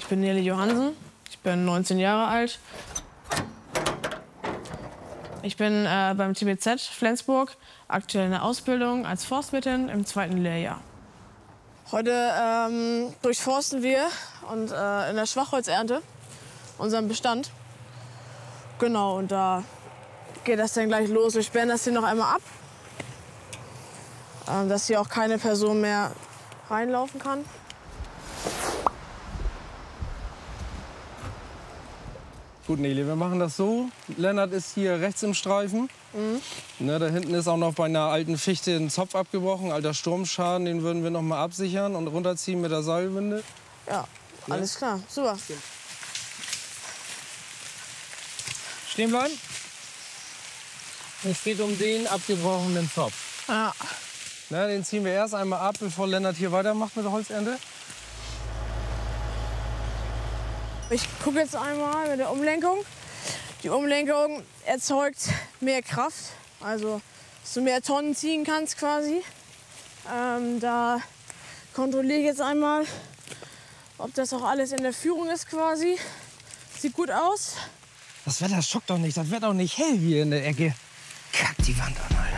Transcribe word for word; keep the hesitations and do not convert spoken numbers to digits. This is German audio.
bin Nele Johansen, ich bin neunzehn Jahre alt. Ich bin äh, beim T B Z Flensburg, aktuell in der Ausbildung als Forstwirtin im zweiten Lehrjahr. Heute ähm, durchforsten wir und, äh, in der Schwachholzernte unseren Bestand. Genau, und da geht das dann gleich los. Wir sperren das hier noch einmal ab, äh, dass hier auch keine Person mehr reinlaufen kann. Gut, Nele, wir machen das so. Lennart ist hier rechts im Streifen. Mhm. Ne, da hinten ist auch noch bei einer alten Fichte ein Zopf abgebrochen, alter Sturmschaden. Den würden wir noch mal absichern und runterziehen mit der Seilwinde. Ja, ja. Alles klar. Super. Stehen bleiben. Es geht um den abgebrochenen Zopf. Ja. Ne, den ziehen wir erst einmal ab, bevor Lennart hier weitermacht mit der Holzernte. Ich gucke jetzt einmal mit der Umlenkung. Die Umlenkung erzeugt mehr Kraft, also dass du mehr Tonnen ziehen kannst quasi. Ähm, da kontrolliere ich jetzt einmal, ob das auch alles in der Führung ist quasi. Sieht gut aus. Das Wetter schockt doch nicht, das wird auch nicht hell hier in der Ecke. Kack die Wand an, Alter.